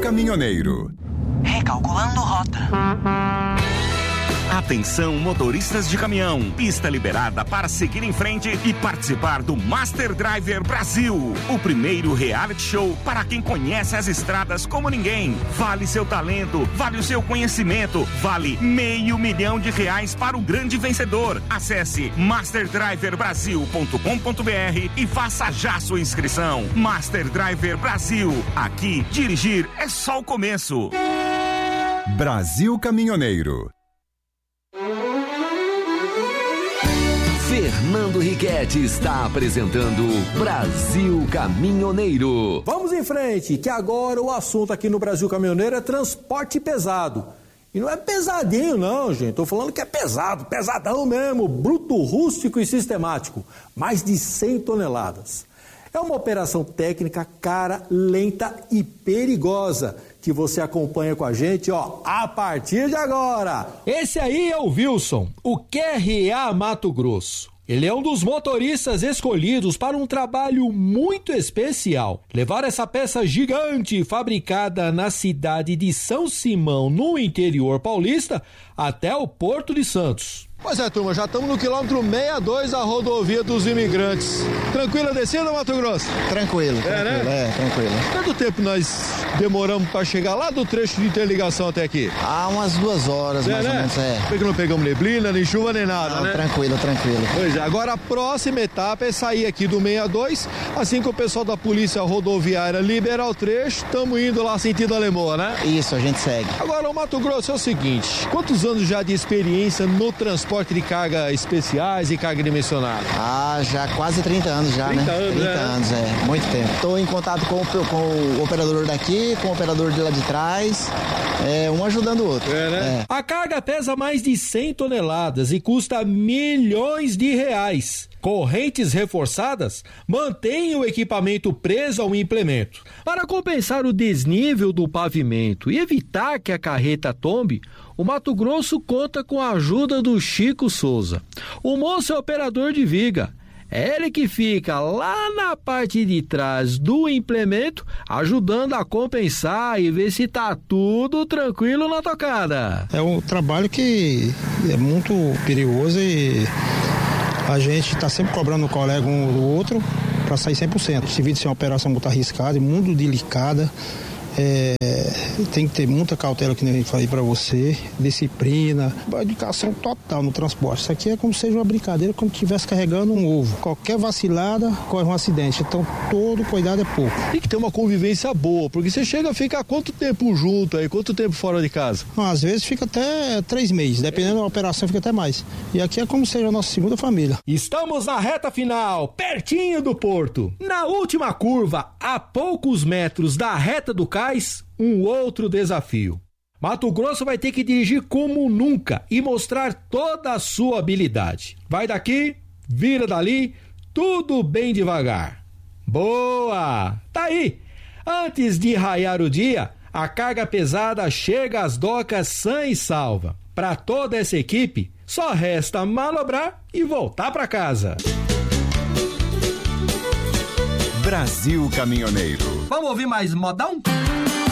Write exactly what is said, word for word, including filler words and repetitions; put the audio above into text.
Caminhoneiro. Recalculando rota. Atenção, motoristas de caminhão, pista liberada para seguir em frente e participar do Master Driver Brasil, o primeiro reality show para quem conhece as estradas como ninguém. Vale seu talento, vale o seu conhecimento, vale meio milhão de reais para o grande vencedor. Acesse master driver brasil ponto com ponto b r e faça já sua inscrição. Master Driver Brasil, aqui dirigir é só o começo. Brasil Caminhoneiro. Fernando Riquetti está apresentando Brasil Caminhoneiro. Vamos em frente, que agora o assunto aqui no Brasil Caminhoneiro é transporte pesado. E não é pesadinho não, gente. Tô falando que é pesado, pesadão mesmo, bruto, rústico e sistemático. Mais de cem toneladas. É uma operação técnica cara, lenta e perigosa, que você acompanha com a gente, ó, a partir de agora. Esse aí é o Wilson, o Q R A Mato Grosso. Ele é um dos motoristas escolhidos para um trabalho muito especial. Levar essa peça gigante fabricada na cidade de São Simão, no interior paulista, até o Porto de Santos. Pois é, turma, já estamos no quilômetro sessenta e dois da rodovia dos imigrantes. Tranquila descida, Mato Grosso? Tranquilo, é, tranquilo, né? é, tranquilo. Quanto tempo nós demoramos para chegar lá do trecho de interligação até aqui? Ah, umas duas horas, é, mais né? ou menos, é. Porque não pegamos neblina, nem chuva, nem nada, não, né? Tranquilo, tranquilo. Pois é, agora a próxima etapa é sair aqui do sessenta e dois, assim que o pessoal da polícia rodoviária liberar o trecho, estamos indo lá sentido Alemoa, né? Isso, a gente segue. Agora, o Mato Grosso é o seguinte, quantos anos já de experiência no transporte de carga especiais e carga dimensionada? Ah, já quase trinta anos já, trinta né? Anos, trinta é. anos, é. Muito tempo. Estou em contato com, com o operador daqui, com o operador de lá de trás, é, um ajudando o outro. É, né? É. A carga pesa mais de cem toneladas e custa milhões de reais. Correntes reforçadas mantêm o equipamento preso ao implemento. Para compensar o desnível do pavimento e evitar que a carreta tombe, o Mato Grosso conta com a ajuda do Chico Souza. O moço é operador de viga. É ele que fica lá na parte de trás do implemento, ajudando a compensar e ver se tá tudo tranquilo na tocada. É um trabalho que é muito perigoso e a gente está sempre cobrando o colega um do outro para sair cem por cento. Esse vídeo é uma operação muito arriscada e muito delicada. É, tem que ter muita cautela, que nem eu falei para você, disciplina, dedicação total no transporte. Isso aqui é como se seja uma brincadeira, como se estivesse carregando um ovo. Qualquer vacilada corre um acidente, então todo cuidado é pouco. Tem que ter uma convivência boa, porque você chega a ficar quanto tempo junto aí, quanto tempo fora de casa? Não, às vezes fica até três meses, dependendo da operação fica até mais. E aqui é como se seja a nossa segunda família. Estamos na reta final, pertinho do porto. Na última curva, a poucos metros da reta do cais, um outro desafio. Mato Grosso vai ter que dirigir como nunca e mostrar toda a sua habilidade. Vai daqui, vira dali, tudo bem devagar. Boa! Tá aí! Antes de raiar o dia, a carga pesada chega às docas sã e salva. Para toda essa equipe, só resta manobrar e voltar para casa. Brasil Caminhoneiro. Vamos ouvir mais modão?